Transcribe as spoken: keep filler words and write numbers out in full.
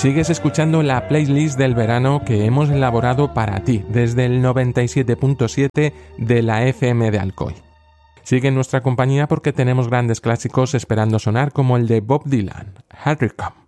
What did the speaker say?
Sigues escuchando la playlist del verano que hemos elaborado para ti desde el noventa y siete punto siete de la F M de Alcoy. Sigue en nuestra compañía porque tenemos grandes clásicos esperando sonar como el de Bob Dylan, Here It Comes.